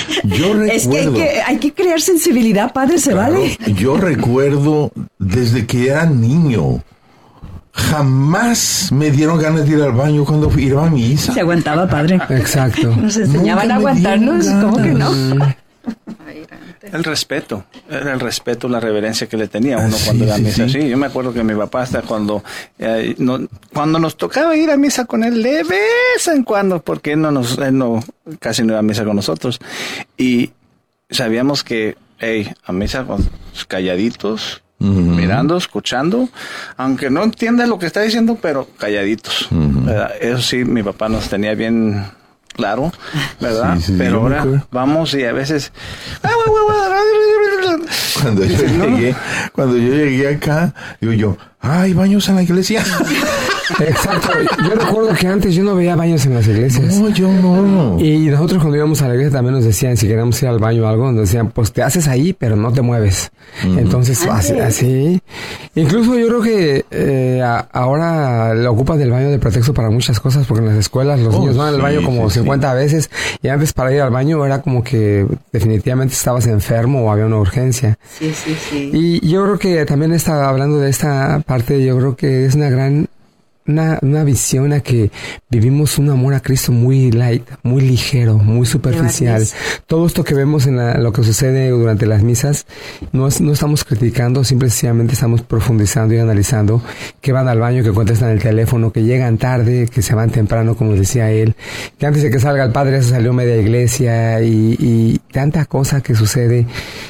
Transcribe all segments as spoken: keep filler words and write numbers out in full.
Yo recuerdo, es que hay, que hay que crear sensibilidad, padre, se claro, vale. Yo recuerdo desde que era niño, jamás me dieron ganas de ir al baño cuando iba a misa. Se aguantaba, padre. Exacto. Nos enseñaban Nunca a aguantarnos, ¿cómo que no? El respeto, era el respeto, la reverencia que le tenía uno sí, cuando iba a misa. Sí, sí. Yo me acuerdo que mi papá hasta cuando eh, no, cuando nos tocaba ir a misa con él de vez en cuando, porque él no nos, él no casi no iba a misa con nosotros, y sabíamos que, hey, a misa con calladitos, uh-huh. mirando, escuchando, aunque no entienda lo que está diciendo, pero calladitos. Uh-huh. Eso sí, mi papá nos tenía bien claro, ¿verdad? Sí, sí, pero ahora creo. Vamos y a veces cuando yo llegué, cuando yo llegué acá, digo yo, hay baños en la iglesia. Exacto. Yo recuerdo que antes yo no veía baños en las iglesias. No, yo no. Y nosotros cuando íbamos a la iglesia también nos decían, si queríamos ir al baño o algo, nos decían, pues te haces ahí, pero no te mueves. Uh-huh. Entonces, así, así. Incluso yo creo que eh, a, ahora lo ocupas del baño de pretexto para muchas cosas, porque en las escuelas los oh, niños van sí, al baño como sí, cincuenta sí. veces, y antes para ir al baño era como que definitivamente estabas enfermo o había una urgencia. Sí, sí, sí. Y yo creo que también estaba hablando de esta parte, yo creo que es una gran... Una, una visión a que vivimos un amor a Cristo muy light, muy ligero, muy superficial. Todo esto que vemos en la, lo que sucede durante las misas, no, es, no estamos criticando, simplemente estamos profundizando y analizando, que van al baño, que contestan el teléfono, que llegan tarde, que se van temprano, como decía él, que antes de que salga el padre ya se salió media iglesia y, y tanta cosa que sucede,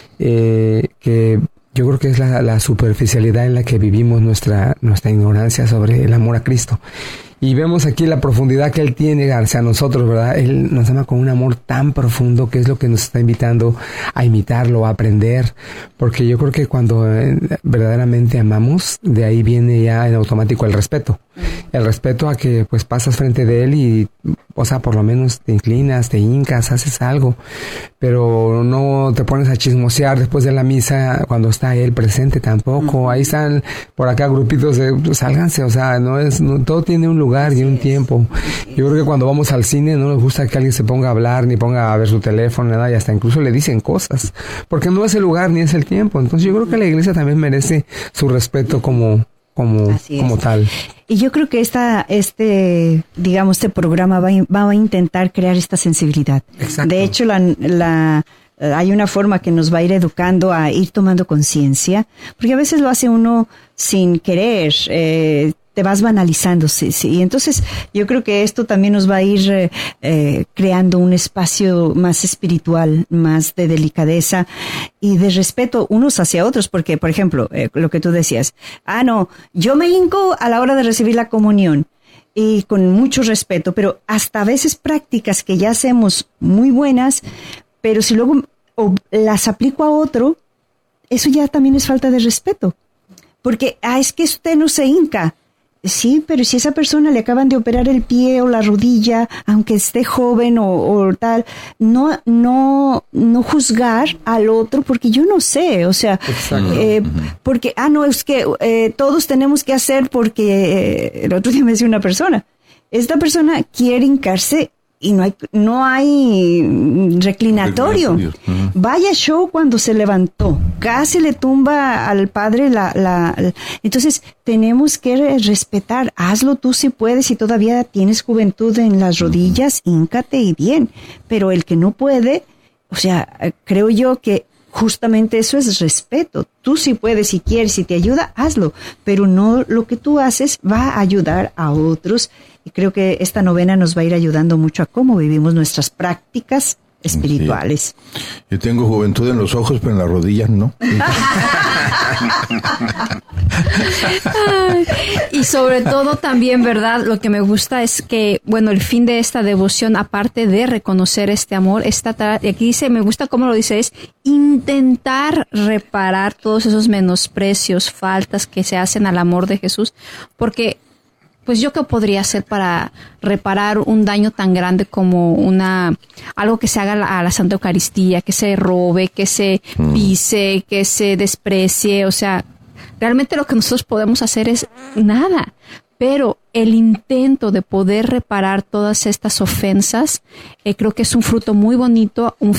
eh, que yo creo que es la, la superficialidad en la que vivimos nuestra, nuestra ignorancia sobre el amor a Cristo. Y vemos aquí la profundidad que Él tiene hacia nosotros, ¿verdad? Él nos ama con un amor tan profundo que es lo que nos está invitando a imitarlo, a aprender. Porque yo creo que cuando verdaderamente amamos, de ahí viene ya en automático el respeto. El respeto a que pues pasas frente de Él y, o sea, por lo menos te inclinas, te hincas, haces algo. Pero no te pones a chismosear después de la misa cuando está Él presente tampoco. Uh-huh. Ahí están por acá grupitos de, pues, sálganse, o sea, no es, no, todo tiene un lugar y un tiempo. Yo creo que cuando vamos al cine no nos gusta que alguien se ponga a hablar, ni ponga a ver su teléfono, nada, y hasta incluso le dicen cosas, porque no es el lugar ni es el tiempo. Entonces yo creo que la iglesia también merece su respeto como, como, como tal. Y yo creo que esta, este, digamos, este programa va, va a intentar crear esta sensibilidad. Exacto. De hecho, la, la, hay una forma que nos va a ir educando a ir tomando conciencia, porque a veces lo hace uno sin querer, eh, te vas banalizando, sí, sí. Y entonces yo creo que esto también nos va a ir eh, eh, creando un espacio más espiritual, más de delicadeza y de respeto unos hacia otros, porque, por ejemplo, eh, lo que tú decías, ah, no, yo me hinco a la hora de recibir la comunión y con mucho respeto, pero hasta a veces prácticas que ya hacemos muy buenas, pero si luego o las aplico a otro, eso ya también es falta de respeto, porque, ah, es que usted no se hinca. Sí, pero si a esa persona le acaban de operar el pie o la rodilla, aunque esté joven o, o tal, no, no, no juzgar al otro porque yo no sé, o sea, eh, porque, ah, no, es que eh, todos tenemos que hacer porque, eh, el otro día me decía una persona, esta persona quiere hincarse y no hay, no hay reclinatorio. Uh-huh. Vaya show cuando se levantó. Casi le tumba al padre la, la, la... Entonces, tenemos que respetar. Hazlo tú si puedes, si todavía tienes juventud en las rodillas, híncate y bien. Pero el que no puede, o sea, creo yo que justamente eso es respeto. Tú si puedes, si quieres, si te ayuda, hazlo. Pero no lo que tú haces va a ayudar a otros. Y creo que esta novena nos va a ir ayudando mucho a cómo vivimos nuestras prácticas espirituales. Sí. Yo tengo juventud en los ojos, pero en las rodillas no. Y sobre todo también, ¿verdad? Lo que me gusta es que, bueno, el fin de esta devoción, aparte de reconocer este amor, está, y aquí dice, me gusta cómo lo dice, es intentar reparar todos esos menosprecios, faltas que se hacen al amor de Jesús, porque pues yo qué podría hacer para reparar un daño tan grande como una algo que se haga a la, a la Santa Eucaristía, que se robe, que se pise, que se desprecie. O sea, realmente lo que nosotros podemos hacer es nada. Pero el intento de poder reparar todas estas ofensas, eh, creo que es un fruto muy bonito, un